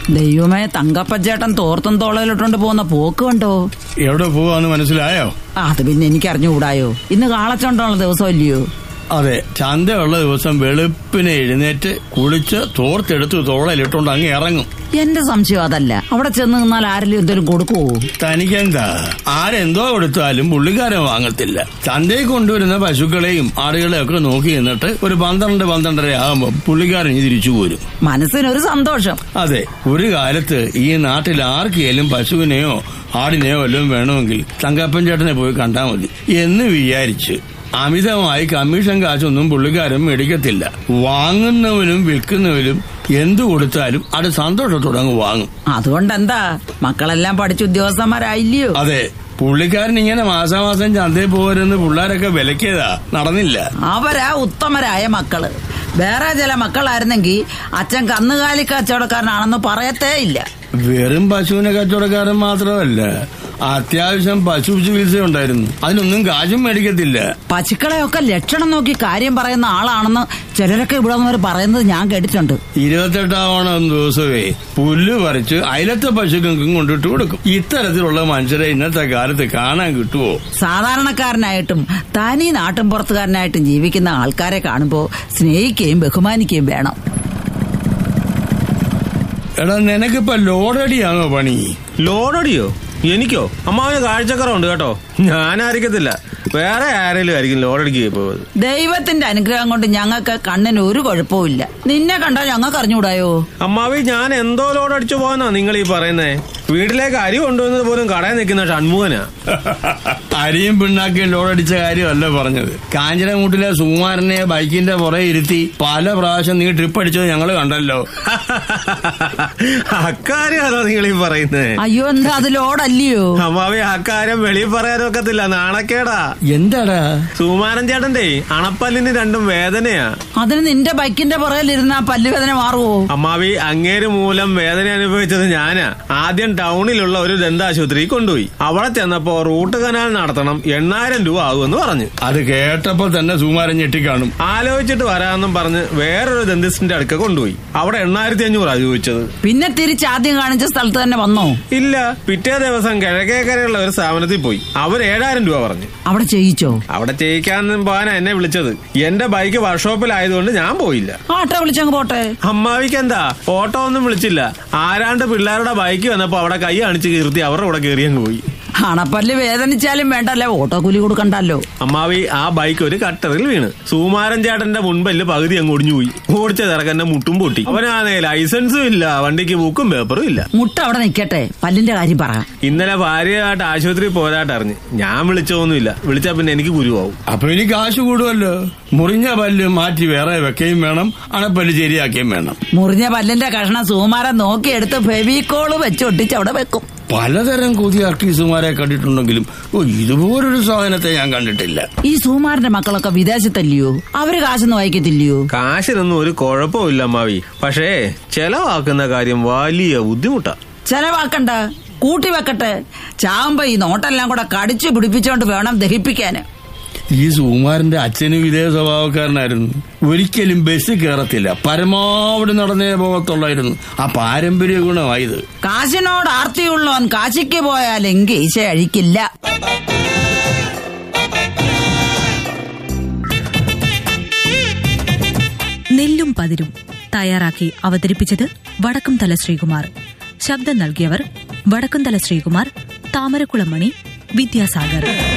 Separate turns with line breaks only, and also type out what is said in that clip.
ദൈവമേ, തങ്കപ്പച്ചേട്ടൻ തോർത്തും തോളയിലിട്ടോണ്ട് പോകുന്ന പോക്ക് കണ്ടോ?
എവിടെ പോവാന്ന് മനസ്സിലായോ?
അത് പിന്നെ എനിക്ക് അറിഞ്ഞുകൂടായോ? ഇന്ന് കാളച്ചോണ്ടുള്ള ദിവസം ഇല്ലയോ?
അതെ, ചന്തയുള്ള ദിവസം വെളുപ്പിനെ എഴുന്നേറ്റ് കുളിച്ച് തോർത്തെടുത്ത് തോളയിലിട്ടോണ്ട് അങ്ങ് ഇറങ്ങും.
എന്റെ സംശയം അതല്ല, അവിടെ ചെന്ന് നിന്നാൽ ആരെങ്കിലും എന്തെങ്കിലും കൊടുക്കുവോ?
തനിക്കെന്താ, ആരെന്തോ കൊടുത്താലും പുള്ളിക്കാരൻ വാങ്ങത്തില്ല. ചന്തയിൽ കൊണ്ടുവരുന്ന പശുക്കളെയും ആടുകളെയും ഒക്കെ നോക്കി നിന്നിട്ട് ഒരു 12-12:30 ആകുമ്പോ പുള്ളിക്കാരൻ തിരിച്ചു പോരും.
മനസ്സിനൊരു സന്തോഷം.
അതെ, ഒരു കാലത്ത് ഈ നാട്ടിൽ ആർക്കെങ്കിലും പശുവിനെയോ ആടിനെയോ വല്ലതും വേണമെങ്കിൽ തങ്കപ്പൻ ചേട്ടനെ പോയി കണ്ടാ മതി എന്ന് വിചാരിച്ച് അമിതമായി കമ്മീഷൻ കാശൊന്നും പുള്ളിക്കാരൻ മേടിക്കത്തില്ല. വാങ്ങുന്നവനും വിൽക്കുന്നവരും എന്തു കൊടുത്താലും അത് സന്തോഷത്തോടെ അങ്ങ് വാങ്ങും.
അതുകൊണ്ടെന്താ, മക്കളെല്ലാം പഠിച്ച ഉദ്യോഗസ്ഥന്മാരായില്ലയോ?
അതെ, പുള്ളിക്കാരൻ ഇങ്ങനെ മാസാമാസം ചന്തയിൽ പോകരുന്ന് പിള്ളേരൊക്കെ വിലക്കിയതാ, നടന്നില്ല.
അവരാ ഉത്തമരായ മക്കള്. വേറെ ചില മക്കളായിരുന്നെങ്കിൽ അച്ഛൻ കന്നുകാലി കച്ചവടക്കാരനാണെന്ന് പറയത്തേ ഇല്ല.
വെറും പശുവിനെ കച്ചവടക്കാരൻ മാത്രമല്ല, അത്യാവശ്യം പശു ചികിത്സ ഉണ്ടായിരുന്നു. അതിനൊന്നും കാശും മേടിക്കത്തില്ല.
പശുക്കളെയൊക്കെ ലക്ഷണം നോക്കി കാര്യം പറയുന്ന ആളാണെന്ന് ചിലരൊക്കെ ഇവിടെ വന്നവർ പറയുന്നത് ഞാൻ കേട്ടിട്ടുണ്ട്.
28-ാം ദിവസമേ പുല്ല് പറിച്ച് അയലത്തെ പശുക്കൾക്കും കൊണ്ടിട്ട് കൊടുക്കും. ഇത്തരത്തിലുള്ള മനുഷ്യരെ ഇന്നത്തെ കാലത്ത് കാണാൻ കിട്ടുവോ?
സാധാരണക്കാരനായിട്ടും തനി നാട്ടും പുറത്തുകാരനായിട്ടും ജീവിക്കുന്ന ആൾക്കാരെ കാണുമ്പോ സ്നേഹിക്കുകയും ബഹുമാനിക്കുകയും വേണം.
എടാ, നിനക്കിപ്പോ ലോഡടിയാണോ പണി?
ലോഡടിയോ? എനിക്കോ? അമ്മാവന് കാഴ്ചക്കറവുണ്ട് കേട്ടോ. ഞാനായിരിക്കത്തില്ല, വേറെ ആരെങ്കിലും ആയിരിക്കും ലോഡടിക്ക് പോയത്.
ദൈവത്തിന്റെ അനുഗ്രഹം കൊണ്ട് ഞങ്ങൾക്ക് കണ്ണിന് ഒരു കുഴപ്പമില്ല. നിന്നെ കണ്ടാ ഞങ്ങൾക്ക് അറിഞ്ഞുകൂടായോ?
അമ്മാവി, ഞാൻ എന്തോ ലോഡടിച്ചു പോകാനാ നിങ്ങൾ ഈ പറയുന്നേ? വീട്ടിലേക്ക് അരി കൊണ്ടുവന്നത് പോലും കടയിൽ നിൽക്കുന്ന ഷൺമുഖനാ.
അരിയും പിണ്ണാക്കിയും ലോഡടിച്ച കാര്യമല്ല പറഞ്ഞത്. കാഞ്ഞിരമൂട്ടിലെ സുകുമാരനെ ബൈക്കിന്റെ പുറകെ ഇരുത്തി പല പ്രാവശ്യം നീ ട്രിപ്പ് അടിച്ചത് ഞങ്ങൾ കണ്ടല്ലോ.
അക്കാര്യാണോ നിങ്ങൾ ഈ പറയുന്നേ?
അയ്യോ, എന്താ അത് ലോഡല്ലയോ?
അമ്മാവി, അക്കാര്യം വെളിയിൽ പറയാനൊക്കത്തില്ല, നാണക്കേടാ.
എന്താടാ?
സുകുമാരൻ ചേട്ടന്റെ അണപ്പല്ലിന് രണ്ടും വേദനയാ.
അതിന് നിന്റെ ബൈക്കിന്റെ പുറകിലിരുന്ന പല്ലുവേദന മാറുവോ?
അമ്മാവി, അങ്ങേര് മൂലം വേദന അനുഭവിച്ചത് ഞാനാ. ആദ്യം ടൗണിലുള്ള ഒരു ദന്താശുപത്രിയിൽ കൊണ്ടുപോയി. അവിടെ ചെന്നപ്പോ റൂട്ട് കനാൽ നടത്തണം, 8000 രൂപ ആകുമെന്ന് പറഞ്ഞു.
അത് കേട്ടപ്പോ തന്നെ സുകുമാരൻ ഞെട്ടിക്കാണും.
ആലോചിച്ചിട്ട് വരാമെന്നും പറഞ്ഞ് വേറൊരു ദന്തിസ്റ്റിന്റെ അടുക്ക കൊണ്ടുപോയി. അവിടെ 8500 ചോദിച്ചത്.
പിന്നെ തിരിച്ച് ആദ്യം കാണിച്ച സ്ഥലത്ത് തന്നെ വന്നോ?
ഇല്ല, പിറ്റേ ദിവസം കിഴക്കേക്കരയുള്ള ഒരു സ്ഥാപനത്തിൽ പോയി. അവർ 7000 രൂപ പറഞ്ഞു.
അവിടെ ചെയ്യിച്ചോ?
അവിടെ ചെയ്യിക്കാന്നും പോകാനാ എന്നെ വിളിച്ചത്. എന്റെ ബൈക്ക് വർക്ക്ഷോപ്പിലായതുകൊണ്ട് ഞാൻ പോയില്ല.
ഓട്ടോ വിളിച്ചങ്ങ് പോട്ടെ.
അമ്മാവിക്ക് എന്താ, ഓട്ടോ ഒന്നും വിളിച്ചില്ല. ആരാണ്ട് പിള്ളേരുടെ ബൈക്ക് വന്നപ്പോ അവിടെ കൈ കാണിച്ച് കീർത്തി അവരുടെ കൂടെ കയറിയങ്ങ് പോയി.
അണപ്പല്ല് വേദനിച്ചാലും വേണ്ടല്ലേ, ഓട്ടോ കൂലി കൊടുക്കണ്ടല്ലോ.
അമ്മാവി, ആ ബൈക്ക് ഒരു കട്ടറിൽ വീണ് സുകുമാരൻ ചേട്ടന്റെ മുൻപല്ല് പകുതി അങ്ങ് ഒടിഞ്ഞു പോയി. ഓടിച്ച തിറക്കന്റെ മുട്ടും പൊട്ടി. അവനാണേ ലൈസൻസും ഇല്ല, വണ്ടിക്ക് ബുക്കും പേപ്പറും ഇല്ല.
മുട്ട അവിടെ നിക്കട്ടെ, പല്ലിന്റെ കാര്യം പറ.
ഇന്നലെ ഭാര്യയായിട്ട് ആശുപത്രി പോയതായിട്ട് അറിഞ്ഞ്. ഞാൻ വിളിച്ചൊന്നുമില്ല, വിളിച്ചാ പിന്നെ എനിക്ക് ഗുരുവാവും.
അപ്പൊ എനിക്ക് കാശ് കൂടുമല്ലോ. മുറിഞ്ഞ പല്ല് മാറ്റി വേറെ വെക്കുകയും വേണം, അണപ്പല്ല് ശരിയാക്കുകയും വേണം.
മുറിഞ്ഞ പല്ലിന്റെ കഷ്ണം സുകുമാരൻ നോക്കിയെടുത്ത് ഫെവിക്കോള് വെച്ചൊട്ടിച്ച് അവിടെ വെക്കും.
പലതരം പുതിയ ആർട്ടിസ്റ്റുമാരെ കണ്ടിട്ടുണ്ടെങ്കിലും ഇതുപോലൊരു സാധനത്തെ ഞാൻ കണ്ടിട്ടില്ല.
ഈ സുകുമാരന്റെ മക്കളൊക്കെ വിദേശത്തല്ലയോ? അവര് കാശൊന്നും വായിക്കത്തില്ലയോ?
കാശിനൊന്നും ഒരു കുഴപ്പമില്ല അമ്മാവി, പക്ഷേ ചെലവാക്കുന്ന കാര്യം വലിയ ബുദ്ധിമുട്ടാ.
ചെലവാക്കണ്ട, കൂട്ടി വെക്കട്ടെ. ചാവുമ്പോ ഈ നോട്ടെല്ലാം കൂടെ കടിച്ചു പിടിപ്പിച്ചോണ്ട് വേണം ദഹിപ്പിക്കാന്.
ഈ സുകുമാരന്റെ അച്ഛനും ഇതേ സ്വഭാവക്കാരനായിരുന്നു. ഒരിക്കലും ബസ് കയറത്തില്ല, പരമാവധി നടന്നേ പോകത്തുള്ളായിരുന്നു. ആ പാരമ്പര്യ ഗുണമായത്.
കാശിനോട് ആർത്തിയുള്ളവൻ കാശിക്ക് പോയാലെങ്കിൽ ഈശ അഴിക്കില്ല.
നെല്ലും പതിരും തയ്യാറാക്കി അവതരിപ്പിച്ചത് വടക്കുംതല ശ്രീകുമാർ. ശബ്ദം നൽകിയവർ വടക്കുംതല ശ്രീകുമാർ, താമരക്കുളം മണി, വിദ്യാസാഗർ.